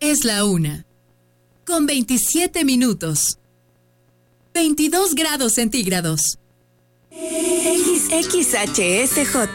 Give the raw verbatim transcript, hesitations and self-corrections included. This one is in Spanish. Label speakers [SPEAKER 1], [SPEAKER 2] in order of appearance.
[SPEAKER 1] Es la una. Con veintisiete minutos. veintidós grados centígrados.
[SPEAKER 2] X H S J